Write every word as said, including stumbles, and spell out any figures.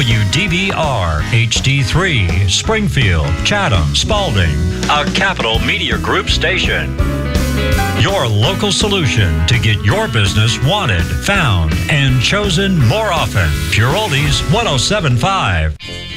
W D B R, H D three, Springfield, Chatham, Spalding, a Capital Media Group station. Your local solution to get your business wanted, found, and chosen more often. Pure Oldies one oh seven point five.